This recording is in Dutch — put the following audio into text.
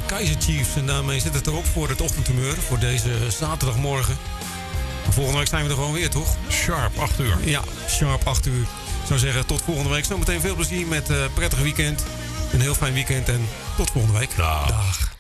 Kaizer Chiefs. En daarmee zit het erop voor het ochtendhumeur. Voor deze zaterdagmorgen. Volgende week zijn we er gewoon weer, toch? Sharp, 8 uur. Ja, sharp 8 uur. Ik zou zeggen, tot volgende week. Zometeen veel plezier met prettig weekend. Een heel fijn weekend en tot volgende week. Dag.